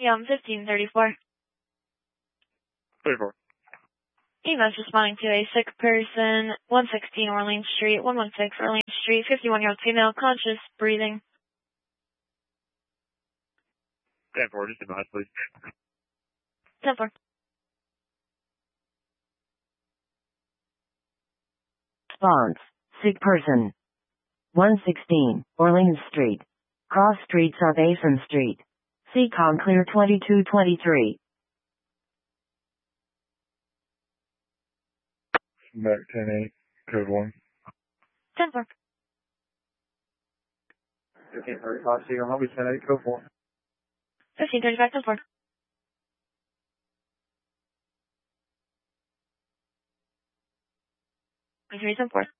Yum 1534. 34. EMS responding to a sick person, 116 Orleans Street, 116 Orleans Street, 51-year-old female, conscious, breathing. 10-4, just advise, please. 10-4. Response. Sick person. 116 Orleans Street. Cross Street South Asen Street. CCOM clear 2223. Back 10-8, code 1. 10-4. 1535, see you on Lobby 10-8, code 4. 1535, 10-4. Three 10-4.